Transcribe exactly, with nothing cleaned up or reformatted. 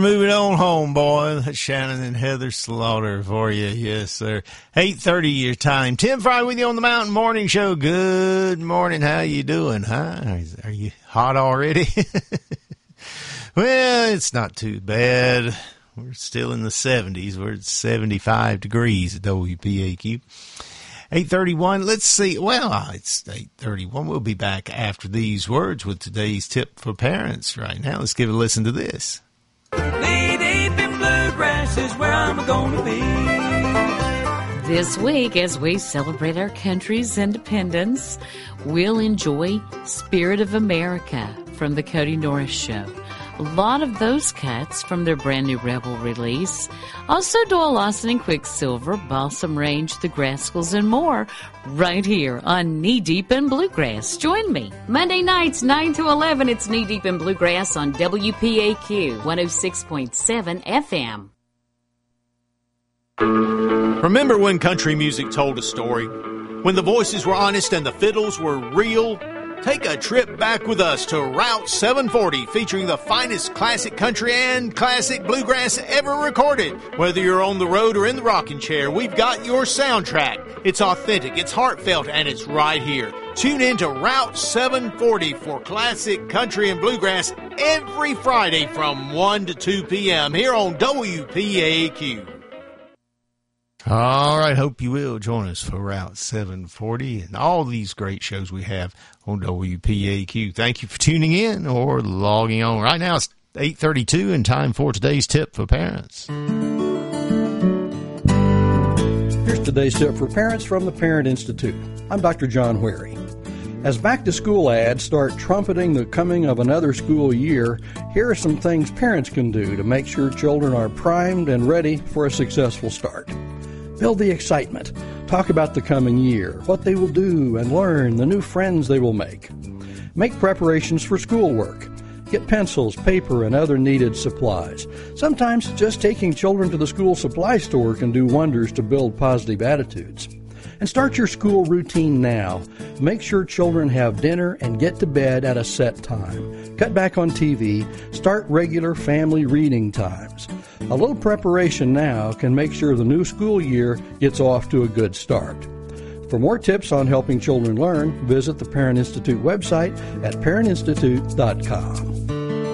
Moving on home, boy. That's Shannon and Heather Slaughter for you. Yes, sir. eight thirty your time. Tim Fry with you on the Mountain Morning Show. Good morning. How you doing, huh? Are you hot already? Well, it's not too bad. We're still in the seventies. We're at seventy-five degrees at W P A Q. eight thirty-one. Let's see. Well, it's eight thirty-one. We'll be back after these words with today's tip for parents. Right now, let's give a listen to this. Knee deep in bluegrass is where I'm gonna be. This week, as we celebrate our country's independence, we'll enjoy Spirit of America from the Cody Norris Show. A lot of those cuts from their brand new Rebel release. Also, Doyle Lawson and Quicksilver, Balsam Range, The Grascals, and more right here on Knee Deep in Bluegrass. Join me Monday nights, nine to eleven. It's Knee Deep in Bluegrass on W P A Q one oh six point seven F M. Remember when country music told a story? When the voices were honest and the fiddles were real? Take a trip back with us to Route seven forty, featuring the finest classic country and classic bluegrass ever recorded. Whether you're on the road or in the rocking chair, we've got your soundtrack. It's authentic, it's heartfelt, and it's right here. Tune in to Route seven forty for classic country and bluegrass every Friday from one to two p.m. here on W P A Q. All right, hope you will join us for Route seven forty and all these great shows we have on W P A Q. Thank you for tuning in or logging on. Right now it's eight thirty-two and time for today's tip for parents. Here's today's tip for parents from the Parent Institute. I'm Doctor John Wherry. As back-to-school ads start trumpeting the coming of another school year, here are some things parents can do to make sure children are primed and ready for a successful start. Build the excitement. Talk about the coming year, what they will do and learn, the new friends they will make. Make preparations for schoolwork. Get pencils, paper, and other needed supplies. Sometimes just taking children to the school supply store can do wonders to build positive attitudes. And start your school routine now. Make sure children have dinner and get to bed at a set time. Cut back on T V. Start regular family reading times. A little preparation now can make sure the new school year gets off to a good start. For more tips on helping children learn, visit the Parent Institute website at parent institute dot com.